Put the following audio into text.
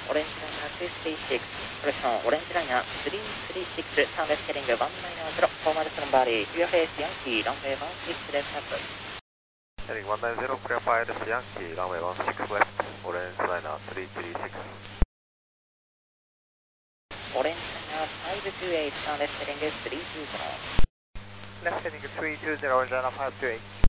オレンジライナー236、コレクション、オレンジライナー336、ターンレスヘディング190、フォーマルスロンバーリー、クリアフェイスヤンキー、ランウェイ16レフト。 Heading 190, clear fire to Yankee, runway 16 left, orange liner 336. オレンジライナー528、ターンレスヘディング320。 Left heading 320, orange liner 528.